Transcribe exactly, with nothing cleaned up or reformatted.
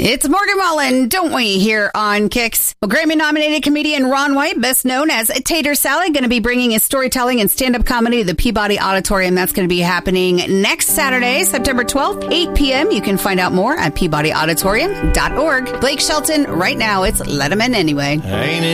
It's Morgan Wallen, don't we, here on Kicks? Well, Grammy-nominated comedian Ron White, best known as Tater Sally, going to be bringing his storytelling and stand-up comedy to the Peabody Auditorium. That's going to be happening next Saturday, September twelfth, eight p.m. You can find out more at peabody auditorium dot org. Blake Shelton, right now, it's Let 'Em In Anyway. Ain't it